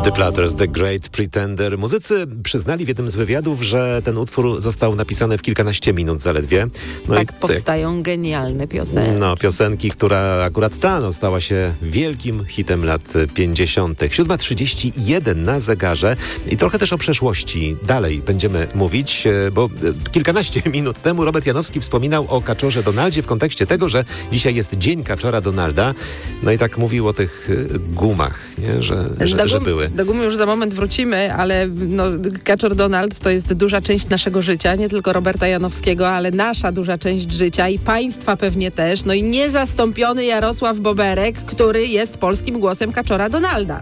The Platters, The Great Pretender. Muzycy przyznali w jednym z wywiadów, że ten utwór został napisany w kilkanaście minut zaledwie. Tak powstają genialne piosenki. Piosenki, która akurat ta stała się wielkim hitem lat 50. 7:31 na zegarze i trochę też o przeszłości dalej będziemy mówić, bo kilkanaście minut temu Robert Janowski wspominał o kaczorze Donaldzie w kontekście tego, że dzisiaj jest Dzień Kaczora Donalda. No i tak mówił o tych gumach, nie? Że były. Do gumy już za moment wrócimy, ale Kaczor Donald to jest duża część naszego życia, nie tylko Roberta Janowskiego, ale nasza duża część życia i państwa pewnie też. No i niezastąpiony Jarosław Boberek, który jest polskim głosem Kaczora Donalda.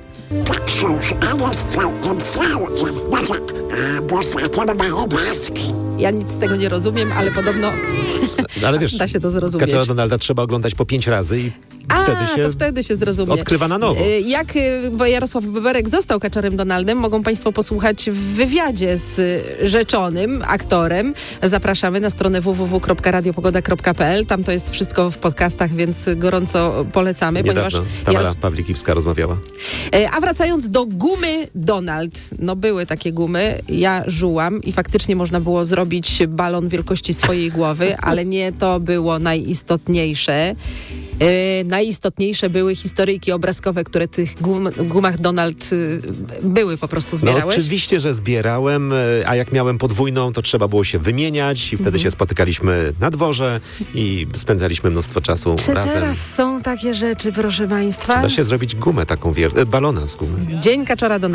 Ja nic z tego nie rozumiem, ale podobno ale wiesz, da się to zrozumieć. Kaczora Donalda trzeba oglądać po 5 razy i wtedy się zrozumie. Odkrywa na nowo. Jak Jarosław Boberek został Kaczorem Donaldem, mogą Państwo posłuchać w wywiadzie z rzeczonym aktorem. Zapraszamy na stronę www.radiopogoda.pl. Tam to jest wszystko w podcastach, więc gorąco polecamy. Niedawno Tamara Pawlikowska rozmawiała. A wracając do gumy Donald. Były takie gumy. Ja żułam i faktycznie można było zrobić balon wielkości swojej głowy, ale nie to było najistotniejsze. Najistotniejsze były historyjki obrazkowe, które tych gumach Donald były, po prostu zbierałeś? Oczywiście, że zbierałem, a jak miałem podwójną, to trzeba było się wymieniać i wtedy się spotykaliśmy na dworze i spędzaliśmy mnóstwo czasu razem. Czy teraz są takie rzeczy, proszę Państwa? Da się zrobić gumę taką, balona z gumy. Dzień Kaczora Donalda.